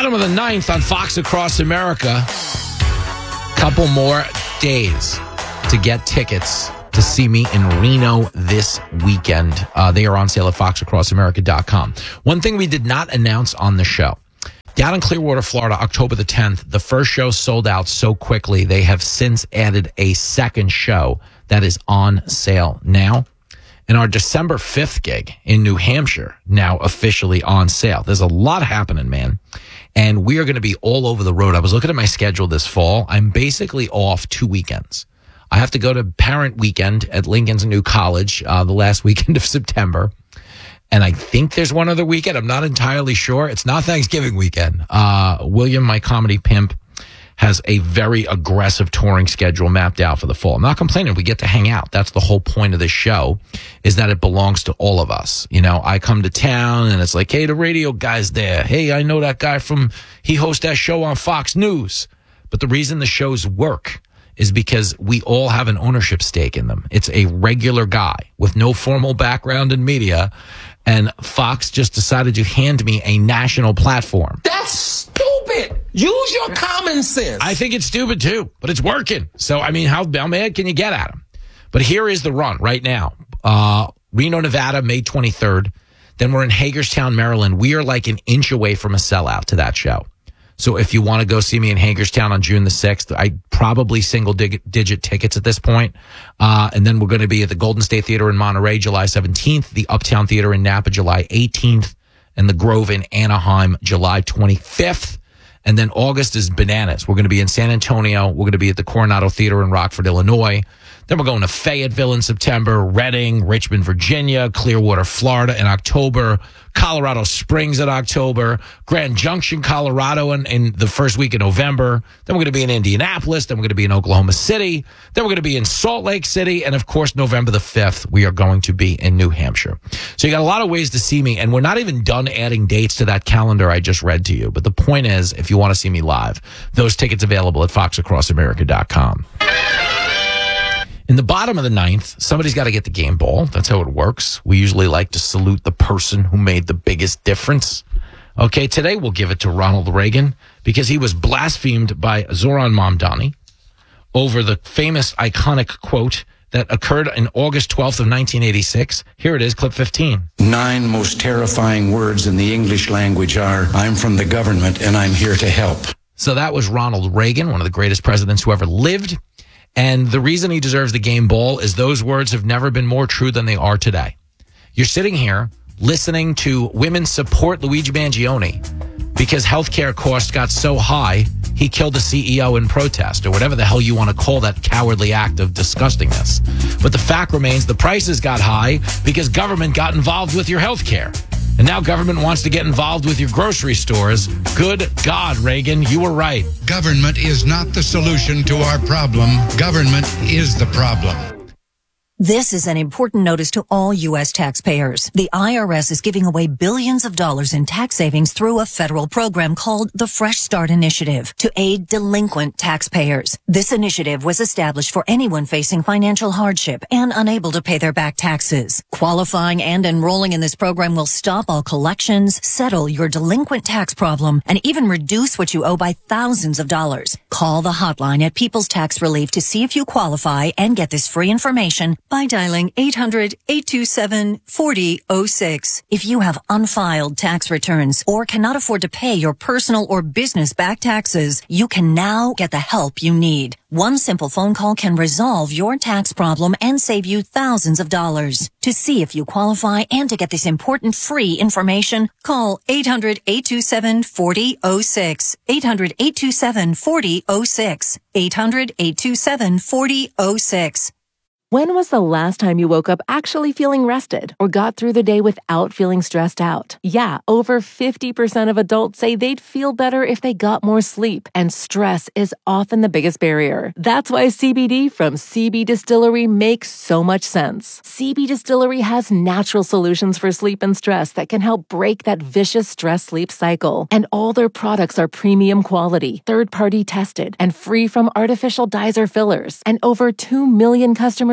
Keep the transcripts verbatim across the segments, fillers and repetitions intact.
Bottom of the ninth on Fox Across America. Couple more days to get tickets to see me in Reno this weekend. Uh, they are on sale at fox across america dot com. One thing we did not announce on the show. Down in Clearwater, Florida, October the tenth, the first show sold out so quickly, they have since added a second show that is on sale now. And our December fifth gig in New Hampshire, now officially on sale. There's a lot happening, man. And we are going to be all over the road. I was looking at my schedule this fall. I'm basically off two weekends. I have to go to Parent Weekend at Lincoln's New College uh, the last weekend of September. And I think there's one other weekend. I'm not entirely sure. It's not Thanksgiving weekend. Uh, William, my comedy pimp, has a very aggressive touring schedule mapped out for the fall. I'm not complaining. We get to hang out. That's the whole point of this show, is that it belongs to all of us. You know, I come to town and it's like, hey, the radio guy's there. Hey, I know that guy from, he hosts that show on Fox News. But the reason the shows work is because we all have an ownership stake in them. It's a regular guy with no formal background in media, and Fox just decided to hand me a national platform. That's stupid. Use your common sense. I think it's stupid too, but it's working. So, I mean, how, how mad can you get at him? But here is the run right now. Uh, Reno, Nevada, May twenty-third. Then we're in Hagerstown, Maryland. We are like an inch away from a sellout to that show. So if you want to go see me in Hagerstown on June the sixth, I probably single dig- digit tickets at this point. Uh, and then we're going to be at the Golden State Theater in Monterey, July seventeenth, the Uptown Theater in Napa, July eighteenth, and the Grove in Anaheim, July twenty-fifth. And then August is bananas. We're going to be in San Antonio. We're going to be at the Coronado Theater in Rockford, Illinois. Then we're going to Fayetteville in September, Reading, Richmond, Virginia, Clearwater, Florida in October, Colorado Springs in October, Grand Junction, Colorado in, in the first week of November. Then we're going to be in Indianapolis. Then we're going to be in Oklahoma City. Then we're going to be in Salt Lake City. And, of course, November the fifth, we are going to be in New Hampshire. So you got a lot of ways to see me. And we're not even done adding dates to that calendar I just read to you. But the point is, if you want to see me live, those tickets available at fox across america dot com. In the bottom of the ninth, somebody's got to get the game ball. That's how it works. We usually like to salute the person who made the biggest difference. Okay, today we'll give it to Ronald Reagan because he was blasphemed by Zoran Mamdani over the famous iconic quote that occurred in August twelfth of nineteen eighty-six. Here it is, clip fifteen. Nine most terrifying words in the English language are, I'm from the government and I'm here to help. So that was Ronald Reagan, one of the greatest presidents who ever lived. And the reason he deserves the game ball is those words have never been more true than they are today. You're sitting here listening to women support Luigi Mangione because healthcare costs got so high, he killed the C E O in protest, or whatever the hell you want to call that cowardly act of disgustingness. But the fact remains the prices got high because government got involved with your healthcare. And now government wants to get involved with your grocery stores. Good God, Reagan, you were right. Government is not the solution to our problem. Government is the problem. This is an important notice to all U S taxpayers. The I R S is giving away billions of dollars in tax savings through a federal program called the Fresh Start Initiative to aid delinquent taxpayers. This initiative was established for anyone facing financial hardship and unable to pay their back taxes. Qualifying and enrolling in this program will stop all collections, settle your delinquent tax problem, and even reduce what you owe by thousands of dollars. Call the hotline at People's Tax Relief to see if you qualify and get this free information by dialing eight hundred, eight two seven, four zero zero six. If you have unfiled tax returns or cannot afford to pay your personal or business back taxes, you can now get the help you need. One simple phone call can resolve your tax problem and save you thousands of dollars. To see if you qualify and to get this important free information, call eight hundred, eight two seven, four zero zero six. eight hundred, eight two seven, four zero zero six. eight hundred, eight two seven, four zero zero six. When was the last time you woke up actually feeling rested or got through the day without feeling stressed out? Yeah, over fifty percent of adults say they'd feel better if they got more sleep, and stress is often the biggest barrier. That's why C B D from C B Distillery makes so much sense. C B Distillery has natural solutions for sleep and stress that can help break that vicious stress-sleep cycle. And all their products are premium quality, third-party tested, and free from artificial dyes or fillers. And over two million customers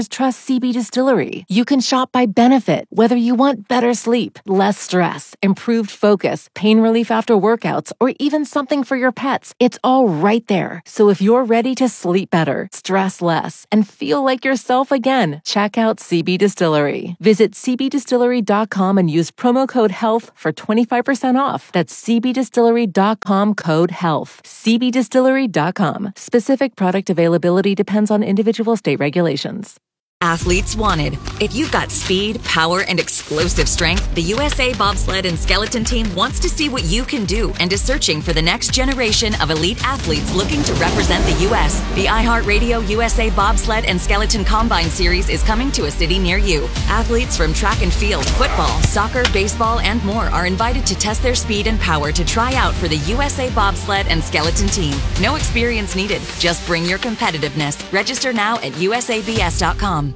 customers trust C B Distillery. You can shop by benefit, whether you want better sleep, less stress, improved focus, pain relief after workouts, or even something for your pets. It's all right there. So if you're ready to sleep better, stress less, and feel like yourself again, check out C B Distillery. Visit c b distillery dot com and use promo code HEALTH for twenty-five percent off. That's c b distillery dot com code HEALTH. c b distillery dot com. Specific product availability depends on individual state regulations. Athletes wanted. If you've got speed, power, and explosive strength, the U S A Bobsled and Skeleton Team wants to see what you can do and is searching for the next generation of elite athletes looking to represent the U S The iHeartRadio U S A Bobsled and Skeleton Combine Series is coming to a city near you. Athletes from track and field, football, soccer, baseball, and more are invited to test their speed and power to try out for the U S A Bobsled and Skeleton Team. No experience needed. Just bring your competitiveness. Register now at u s a b s dot com.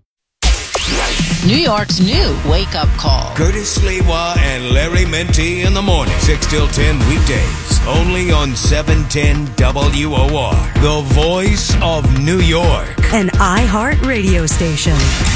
New York's new wake-up call. Curtis Lewa and Larry Menti in the morning. six till ten weekdays. Only on seven ten W O R. The voice of New York. An iHeart radio station.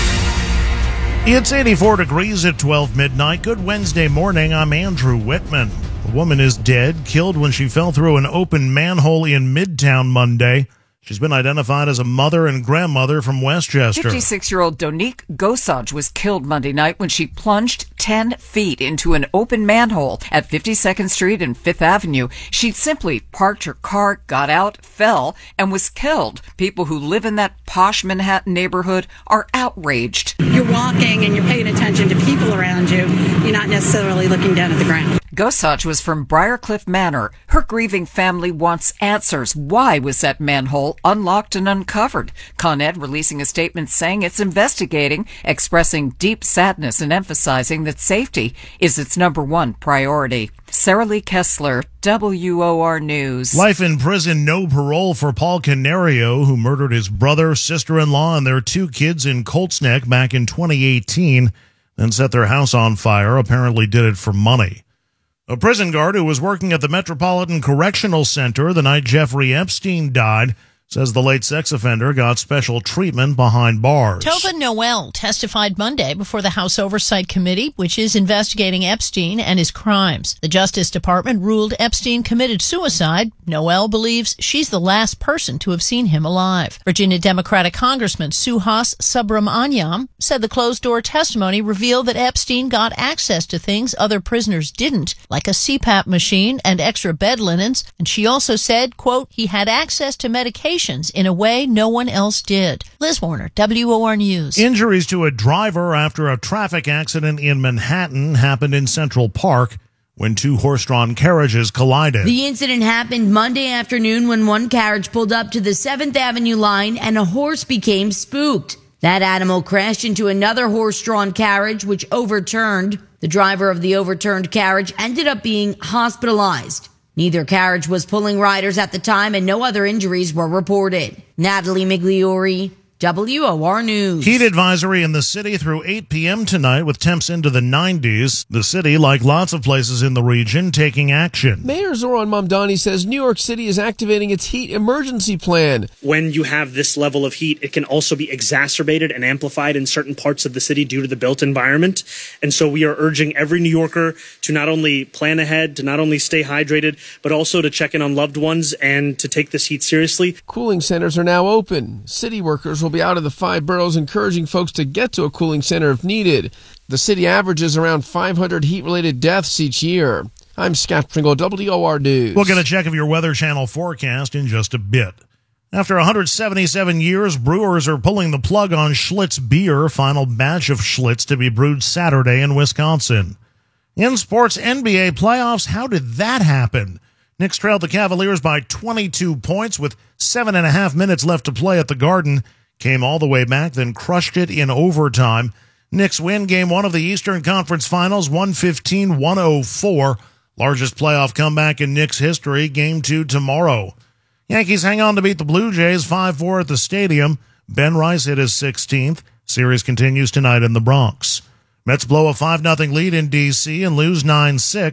It's eighty-four degrees at twelve midnight. Good Wednesday morning. I'm Andrew Whitman. A woman is dead, killed when she fell through an open manhole in Midtown Monday. She's been identified as a mother and grandmother from Westchester. fifty-six-year-old Donique Gosage was killed Monday night when she plunged ten feet into an open manhole at fifty-second Street and Fifth Avenue. She simply parked her car, got out, fell, and was killed. People who live in that posh Manhattan neighborhood are outraged. You're walking and you're paying attention to people around you. You're not necessarily looking down at the ground. Gosage was from Briarcliff Manor. Her grieving family wants answers. Why was that manhole unlocked and uncovered? Con Ed releasing a statement saying it's investigating, expressing deep sadness and emphasizing that safety is its number one priority. Sarah Lee Kessler, W O R News. Life in prison, no parole for Paul Canario, who murdered his brother, sister-in-law, and their two kids in Colts Neck back in twenty eighteen, then set their house on fire, apparently did it for money. A prison guard who was working at the Metropolitan Correctional Center the night Jeffrey Epstein died says the late sex offender got special treatment behind bars. Tova Noel testified Monday before the House Oversight Committee, which is investigating Epstein and his crimes. The Justice Department ruled Epstein committed suicide. Noel believes she's the last person to have seen him alive. Virginia Democratic Congressman Suhas Subramanyam said the closed-door testimony revealed that Epstein got access to things other prisoners didn't, like a C PAP machine and extra bed linens, and she also said, quote, he had access to medication in a way no one else did. Liz Warner, W O R News. Injuries to a driver after a traffic accident in Manhattan happened in Central Park when two horse-drawn carriages collided. The incident happened Monday afternoon when one carriage pulled up to the seventh Avenue line and a horse became spooked. That animal crashed into another horse-drawn carriage, which overturned. The driver of the overturned carriage ended up being hospitalized. Neither carriage was pulling riders at the time, and no other injuries were reported. Natalie Migliori, W O R News. Heat advisory in the city through eight p.m. tonight with temps into the nineties. The city, like lots of places in the region, taking action. Mayor Zoran Mamdani says New York City is activating its heat emergency plan. When you have this level of heat, it can also be exacerbated and amplified in certain parts of the city due to the built environment. And so we are urging every New Yorker to not only plan ahead, to not only stay hydrated, but also to check in on loved ones and to take this heat seriously. Cooling centers are now open. City workers will be out of the five boroughs encouraging folks to get to a cooling center if needed. The city averages around five hundred heat-related deaths each year. I'm Scott Pringle, W O R News. We'll get a check of your Weather Channel forecast in just a bit. After one hundred seventy-seven years, brewers are pulling the plug on Schlitz beer, final batch of Schlitz to be brewed Saturday in Wisconsin. In sports, N B A playoffs, how did that happen? Knicks trailed the Cavaliers by twenty-two points with seven and a half minutes left to play at the Garden. Came all the way back, then crushed it in overtime. Knicks win game one of the Eastern Conference Finals, one fifteen to one oh four. Largest playoff comeback in Knicks history. Game two tomorrow. Yankees hang on to beat the Blue Jays five four at the Stadium. Ben Rice hit his sixteenth. Series continues tonight in the Bronx. Mets blow a five nothing lead in D C and lose nine six.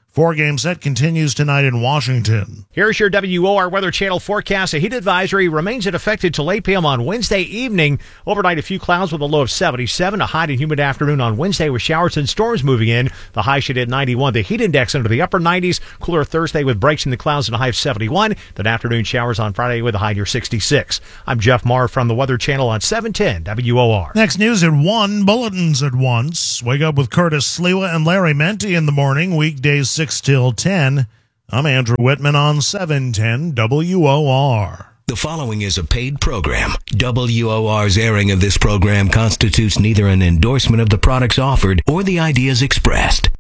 Four-game set continues tonight in Washington. Here's your W O R Weather Channel forecast. A heat advisory remains in effect until eight p.m. on Wednesday evening. Overnight, a few clouds with a low of seventy-seven. A hot and humid afternoon on Wednesday with showers and storms moving in. The high should hit ninety-one. The heat index under the upper nineties. Cooler Thursday with breaks in the clouds and a high of seventy-one. Then afternoon showers on Friday with a high near sixty-six. I'm Jeff Marr from the Weather Channel on seven ten W O R. Next news at one, bulletins at once. Wake up with Curtis Sliwa and Larry Menti in the morning, weekdays six till ten. I'm Andrew Whitman on seven ten W O R. The following is a paid program. W O R's airing of this program constitutes neither an endorsement of the products offered or the ideas expressed.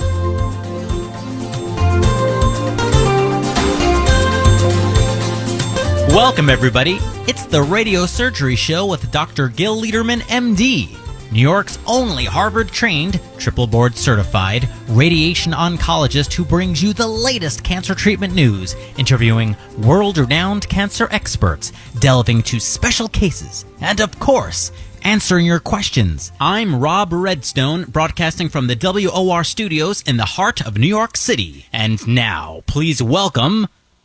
Welcome, everybody. It's the Radio Surgery Show with Doctor Gil Lederman, M D. New York's only Harvard-trained, triple-board certified radiation oncologist who brings you the latest cancer treatment news, interviewing world-renowned cancer experts, delving to special cases, and, of course, answering your questions. I'm Rob Redstone, broadcasting from the W O R studios in the heart of New York City. And now, please welcome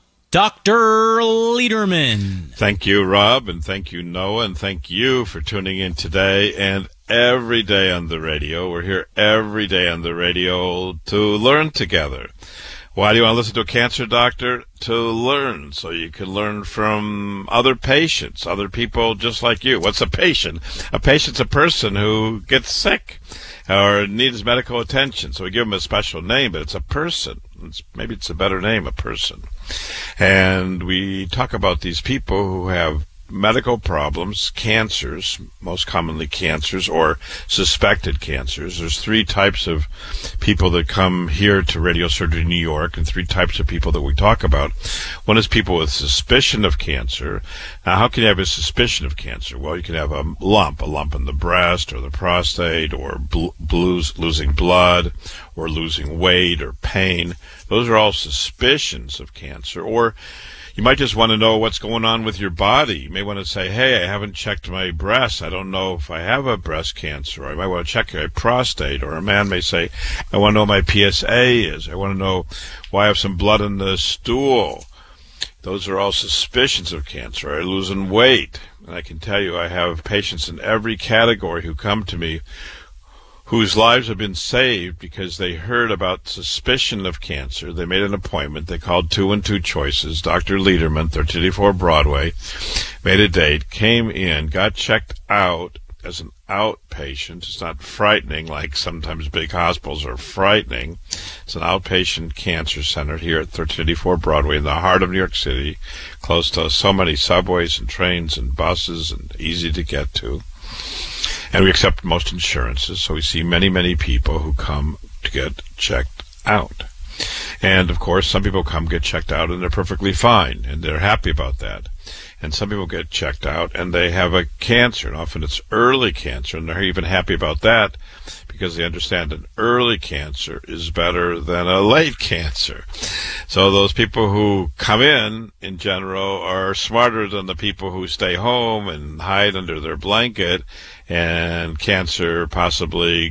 Doctor Lederman. Thank you, Rob, and thank you, Noah, and thank you for tuning in today and every day on the radio. We're here every day on the radio to learn together. Why do you want to listen to a cancer doctor? To learn, so you can learn from other patients, other people just like you. What's a patient? A patient's a person who gets sick or needs medical attention. So we give them a special name, but it's a person. It's, maybe it's a better name, a person. And we talk about these people who have medical problems, cancers, most commonly cancers or suspected cancers. There's three types of people that come here to Radio Surgery New York, and three types of people that we talk about. One is people with suspicion of cancer. Now, how can you have a suspicion of cancer? Well, you can have a lump, a lump in the breast or the prostate, or bl- blues, losing blood, or losing weight, or pain. Those are all suspicions of cancer. Or you might just want to know what's going on with your body. You may want to say, hey, I haven't checked my breast. I don't know if I have a breast cancer. Or I might want to check my prostate. Or a man may say, I want to know what my P S A is. I want to know why I have some blood in the stool. Those are all suspicions of cancer. Or losing weight. And I can tell you I have patients in every category who come to me whose lives have been saved because they heard about suspicion of cancer. They made an appointment. They called two and two choices. Doctor Lederman, thirteen eighty-four Broadway, made a date, came in, got checked out as an outpatient. It's not frightening like sometimes big hospitals are frightening. It's an outpatient cancer center here at thirteen eighty-four Broadway in the heart of New York City, close to so many subways and trains and buses and easy to get to. And we accept most insurances, so we see many, many people who come to get checked out. And, of course, some people come get checked out and they're perfectly fine, and they're happy about that. And some people get checked out and they have a cancer, and often it's early cancer, and they're even happy about that because they understand an early cancer is better than a late cancer. So those people who come in, in general, are smarter than the people who stay home and hide under their blanket, and cancer possibly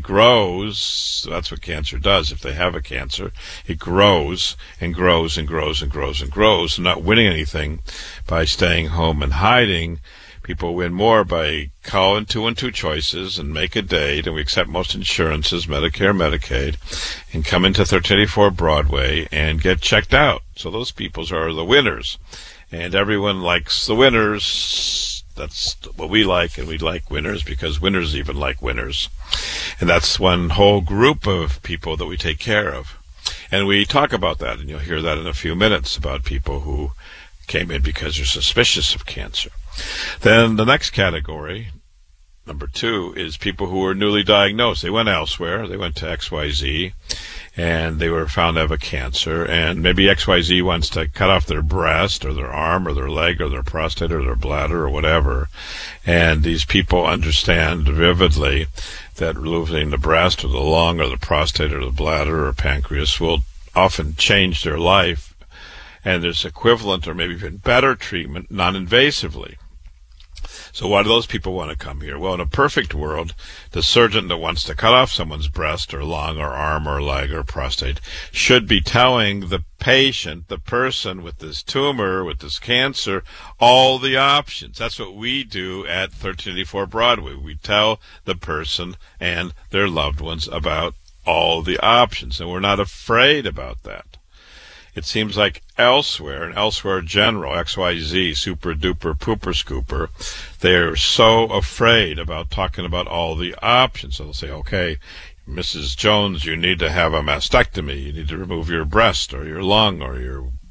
grows. That's what cancer does. If they have a cancer, it grows and grows and grows and grows and grows, and not winning anything by staying home and hiding. People win more by calling two and two choices and make a date, and we accept most insurances, Medicare, Medicaid, and come into thirteen eighty-four Broadway and get checked out. So those people are the winners, and everyone likes the winners. That's what we like, and we like winners because winners even like winners. And that's one whole group of people that we take care of. And we talk about that, and you'll hear that in a few minutes about people who came in because they're suspicious of cancer. Then the next category, number two, is people who were newly diagnosed. They went elsewhere. They went to X Y Z, and they were found to have a cancer. And maybe X Y Z wants to cut off their breast or their arm or their leg or their prostate or their bladder or whatever. And these people understand vividly that losing the breast or the lung or the prostate or the bladder or pancreas will often change their life. And there's equivalent or maybe even better treatment non-invasively. So why do those people want to come here? Well, in a perfect world, the surgeon that wants to cut off someone's breast or lung or arm or leg or prostate should be telling the patient, the person with this tumor, with this cancer, all the options. That's what we do at thirteen eighty-four Broadway. We tell the person and their loved ones about all the options, and we're not afraid about that. It seems like elsewhere, and elsewhere general, X Y Z, super duper pooper scooper, they're so afraid about talking about all the options. So they'll say, okay, Missus Jones, you need to have a mastectomy. You need to remove your breast or your lung or your